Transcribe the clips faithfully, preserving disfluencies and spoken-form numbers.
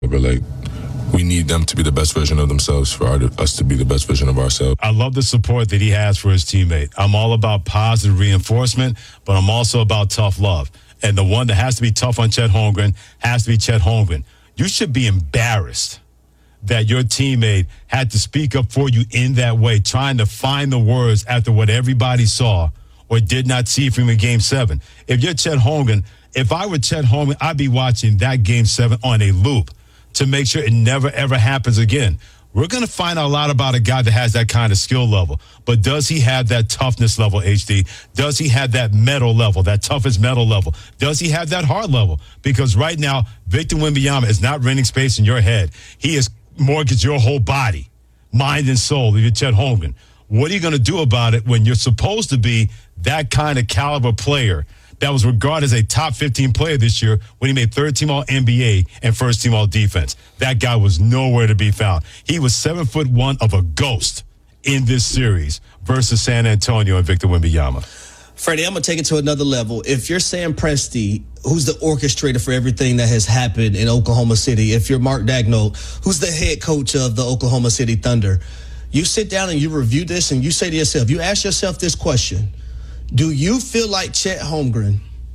But like, we need them to be the best version of themselves for our, us to be the best version of ourselves. I love the support that he has for his teammate. I'm all about positive reinforcement, but I'm also about tough love. And the one that has to be tough on Chet Holmgren has to be Chet Holmgren. You should be embarrassed that your teammate had to speak up for you in that way, trying to find the words after what everybody saw or did not see from in Game seven. If you're Chet Holmgren, if I were Chet Holmgren, I'd be watching that Game seven on a loop to make sure it never, ever happens again. We're going to find out a lot about a guy that has that kind of skill level. But does he have that toughness level, H D? Does he have that metal level, that toughest metal level? Does he have that heart level? Because right now, Victor Wembanyama is not renting space in your head. He is mortgaged your whole body, mind and soul, if you're Chet Holmgren. What are you going to do about it when you're supposed to be that kind of caliber player that was regarded as a top fifteen player this year when he made third team all N B A and first team all defense? That guy was nowhere to be found. He was seven foot one of a ghost in this series versus San Antonio and Victor Wembanyama. Freddie, I'm going to take it to another level. If you're Sam Presti, who's the orchestrator for everything that has happened in Oklahoma City, if you're Mark Daigneault, who's the head coach of the Oklahoma City Thunder, you sit down and you review this and you say to yourself, you ask yourself this question: do you feel like Chet Holmgren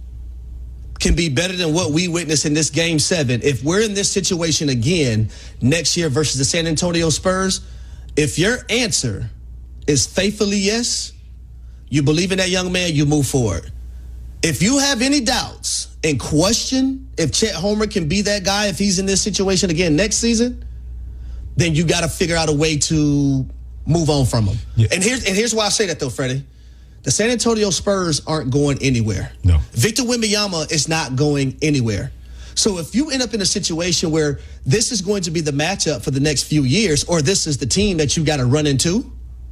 can be better than what we witnessed in this Game seven if we're in this situation again next year versus the San Antonio Spurs? If your answer is faithfully yes, you believe in that young man, you move forward. If you have any doubts and question if Chet Holmgren can be that guy if he's in this situation again next season, then you got to figure out a way to move on from him. Yeah. And here's and here's why I say that, though, Freddie. The San Antonio Spurs aren't going anywhere. No. Victor Wembanyama is not going anywhere. So if you end up in a situation where this is going to be the matchup for the next few years, or this is the team that you got to run into,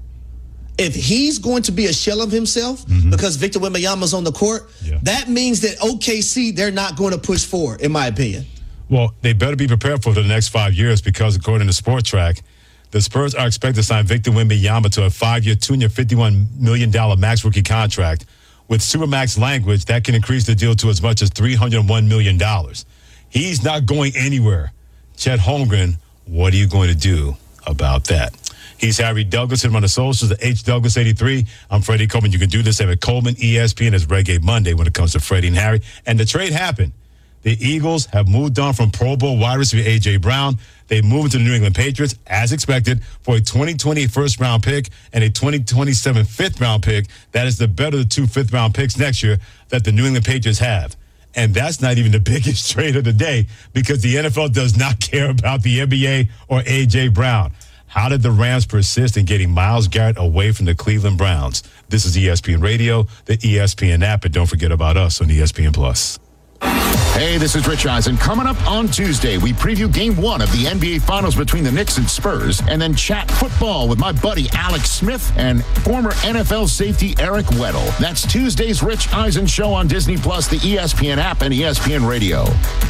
if he's going to be a shell of himself mm-hmm. because Victor Wembanyama's on the court, yeah. that means that O K C, they're not going to push forward, in my opinion. Well, they better be prepared for the next five years because, according to Sport Track, the Spurs are expected to sign Victor Wembanyama to a five-year, two hundred fifty-one million dollars max rookie contract. With Supermax language, that can increase the deal to as much as three hundred one million dollars. He's not going anywhere. Chet Holmgren, what are you going to do about that? He's Harry Douglas, him on the socials at H Douglas eighty-three. I'm Freddie Coleman. You can do this at Coleman E S P N as Reggae Monday when it comes to Freddie and Harry. And the trade happened. The Eagles have moved on from Pro Bowl wide receiver A J. Brown. They moved to the New England Patriots, as expected, for a twenty twenty first-round pick and a twenty twenty-seven fifth-round pick. That is the better of the two fifth-round picks next year that the New England Patriots have. And that's not even the biggest trade of the day because the N F L does not care about the N B A or A J. Brown. How did the Rams persist in getting Myles Garrett away from the Cleveland Browns? This is E S P N Radio, the E S P N app, and don't forget about us on E S P N Plus. Hey, this is Rich Eisen. Coming up on Tuesday, we preview game one of the N B A Finals between the Knicks and Spurs, and then chat football with my buddy Alex Smith and former N F L safety Eric Weddle. That's Tuesday's Rich Eisen Show on Disney Plus, the E S P N app, and E S P N Radio.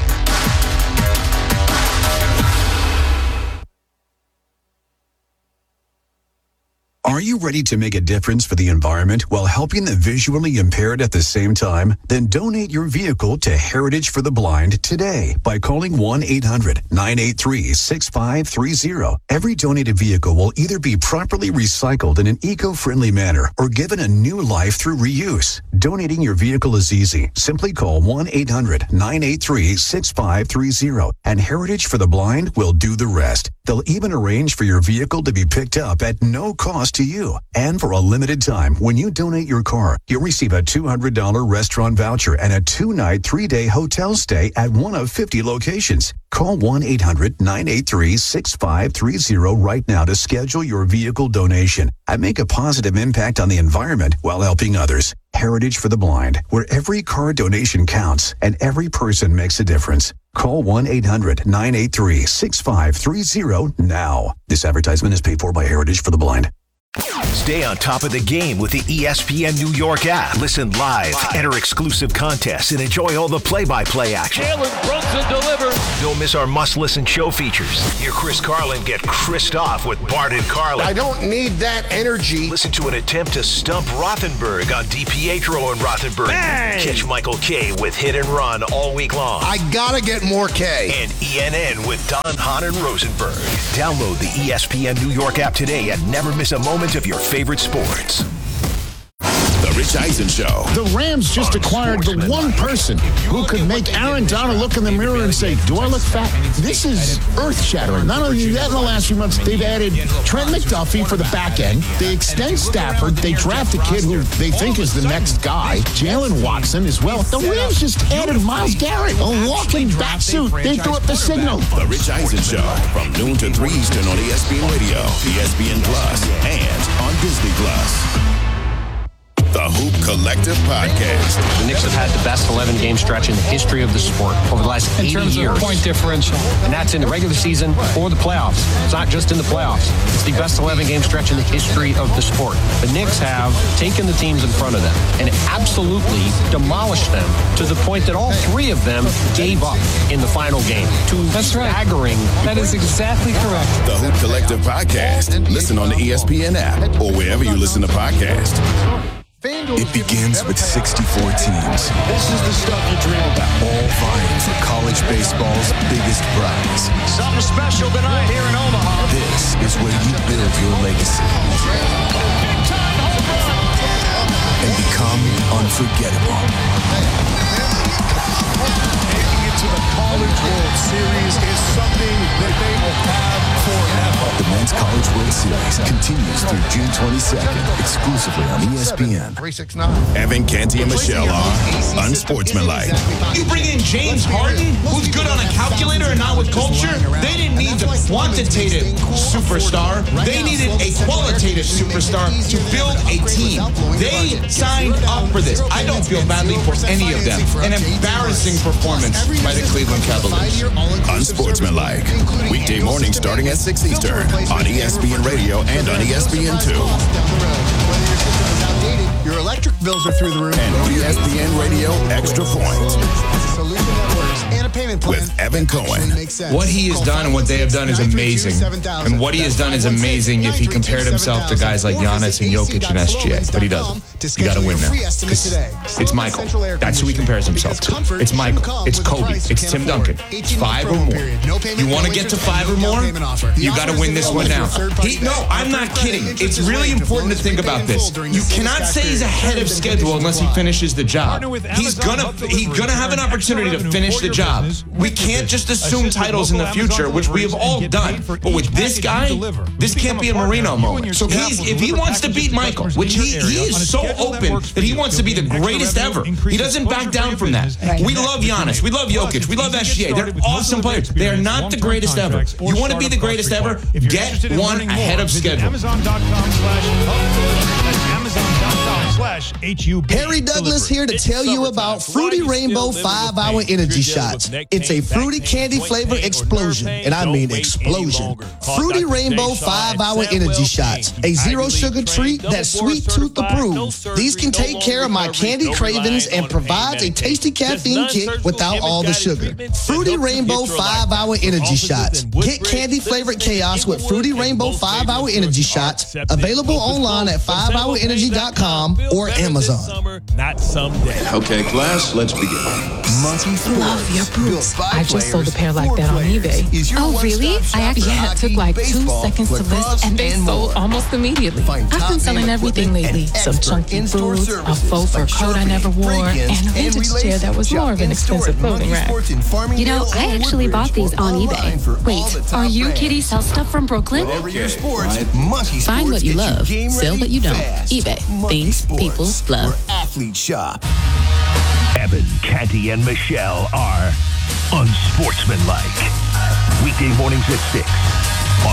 Are you ready to make a difference for the environment while helping the visually impaired at the same time? Then donate your vehicle to Heritage for the Blind today by calling one eight hundred nine eight three six five three zero. Every donated vehicle will either be properly recycled in an eco-friendly manner or given a new life through reuse. Donating your vehicle is easy. Simply call one eight hundred nine eight three six five three zero and Heritage for the Blind will do the rest. They'll even arrange for your vehicle to be picked up at no cost to you. And for a limited time, when you donate your car, you'll receive a two hundred dollars restaurant voucher and a two-night, three-day hotel stay at one of fifty locations. Call one eight hundred nine eight three six five three zero right now to schedule your vehicle donation and make a positive impact on the environment while helping others. Heritage for the Blind, where every car donation counts and every person makes a difference. Call one eight hundred nine eight three six five three zero now. This advertisement is paid for by Heritage for the Blind. Stay on top of the game with the E S P N New York app. Listen live, enter exclusive contests, and enjoy all the play-by-play action. Jalen Brunson delivers. Don't miss our must-listen show features. Hear Chris Carlin get Chrised off with Bart and Carlin. I don't need that energy. Listen to an attempt to stump Rothenberg on DiPietro and Rothenberg. Bang! Catch Michael K with Hit and Run all week long. I gotta get more K. And E N N with Don, Hahn, and Rosenberg. Download the E S P N New York app today and never miss a moment of your favorite sports. The Rich Eisen Show. The Rams just acquired the one person who could make Aaron Donald look in the mirror and say, do I look fat? This is earth-shattering. Not only that, in the last few months, they've added Trent McDuffie for the back end. They extend Stafford. They draft a kid who they think is the next guy, Jalen Watson, as well. The Rams just added Myles Garrett, a walking back suit. They threw up the signal. The Rich Eisen Show. From noon to three Eastern on E S P N Radio, E S P N Plus, and on Disney Plus. The Hoop Collective Podcast. The Knicks have had the best eleven-game stretch in the history of the sport over the last eighty years. In terms of point differential. And that's in the regular season or the playoffs. It's not just in the playoffs. It's the best eleven-game stretch in the history of the sport. The Knicks have taken the teams in front of them and absolutely demolished them to the point that all three of them gave up in the final game. To that's staggering. Right. That is exactly correct. The Hoop Collective Podcast. Listen on the E S P N app or wherever you listen to podcasts. It begins with sixty-four teams. This is the stuff you dream about. All vying for college baseball's biggest prize. Something special tonight here in Omaha. This is where you build your legacy and become unforgettable. Making it to the College World Series is something that they will have forever. The Men's College World Series continues through June twenty-second, exclusively on E S P N. three six nine Evan Canty and Michelle are unsportsmanlike. You bring in James Harden, who's good on a calculator and not with culture? They didn't need the quantitative superstar. They needed a qualitative superstar to build a team. They signed up for this. I don't feel badly for any of them. An embarrassing performance by the Cleveland Cavaliers. Unsportsmanlike. Weekday morning starting at six Eastern on E S P N Radio and on E S P N two. Your electric bills are through the roof. And E S P N Radio Extra Point. Solution that works and a payment plan with Evan Cohen. What he has done and what they have done is amazing. And what he has done is amazing if he compared himself to guys like Giannis and Jokic and S G A. But he doesn't. You got to win now. It's Michael. That's who he compares himself to. It's Michael. It's Kobe. It's Tim Duncan. It's five or more. You want to get to five or more? You got to win this one now. He, no, I'm not kidding. It's really important to think about this. You cannot say he's ahead of schedule unless he finishes the job. He's gonna he's gonna have an opportunity to finish the job. We can't just assume titles in the future, which we have all done. But with this guy, this can't be a Marino moment. So he's if he wants to beat Michael, which he, he is so open that he wants to be the greatest ever. He doesn't back down from that. We love Giannis. We love Jokic. We love S G A. They're awesome players. They are not the greatest ever. You want to be the greatest ever? Get one ahead of schedule. Harry Douglas here to tell you about Fruity Rainbow five hour Energy Shots. It's a fruity candy flavor explosion, and I mean explosion. Fruity Rainbow five hour Energy Shots, a zero sugar treat that's sweet tooth approved. These can take care of my candy cravings and provides a tasty caffeine kick without all the sugar. Fruity Rainbow five hour Energy Shots. Get candy flavored chaos with Fruity Rainbow five hour Energy Shots. Available online at five hour energy dot com or Amazon. Not someday. Okay, class, let's begin. Love your boots. I just sold a pair like that on eBay. Oh, really? I actually Yeah, it took like two seconds to list, and they sold almost immediately. I've been selling everything lately. Some chunky boots, a faux fur coat I never wore, and a vintage chair that was more of an expensive clothing rack. You know, I actually bought these on eBay. Wait, are you Kitty Sell Stuff from Brooklyn? Find what you love, sell what you don't. eBay. Things people love. Athlete Shop. Evan, Canty, and Michelle are unsportsmanlike. Weekday mornings at six